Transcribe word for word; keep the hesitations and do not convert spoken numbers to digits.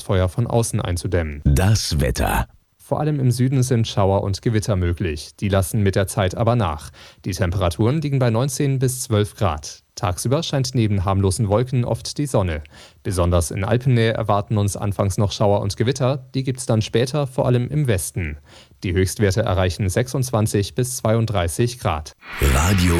Feuer von außen einzudämmen. Das Wetter. Vor allem im Süden sind Schauer und Gewitter möglich. Die lassen mit der Zeit aber nach. Die Temperaturen liegen bei neunzehn bis zwölf Grad. Tagsüber scheint neben harmlosen Wolken oft die Sonne. Besonders in Alpennähe erwarten uns anfangs noch Schauer und Gewitter. Die gibt's dann später, vor allem im Westen. Die Höchstwerte erreichen sechsundzwanzig bis zweiunddreißig Grad. Radio